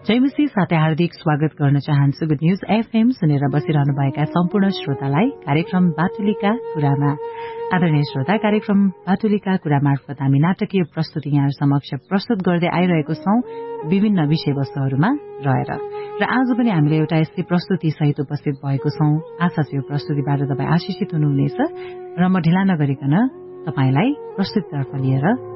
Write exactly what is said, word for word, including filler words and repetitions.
जयमसी साथै हार्दिक स्वागत गर्न चाहन्छु गुड न्यूज एफएम सुनेर बसिरहनुभएका सम्पूर्ण श्रोतालाई कार्यक्रम बाटुलीका कुरामा। आदरणीय श्रोता, कार्यक्रम बाटुलीका कुरा मार्फत हामी नाटकीय प्रस्तुति यहाँ समक्ष प्रस्तुत गर्दै आइरहेको छौं विभिन्न विषयवस्तुहरूमा रहेर। र आज पनि हामीले एउटा यस्तै प्रस्तुति सहित उपस्थित भएको छौं। आशा छ यो प्रस्तुतिबाट तपाईँ आशिषित हुनुहुनेछ र म ढिला नगरिकन तपाईलाई प्रस्तुतितर्फ लिएर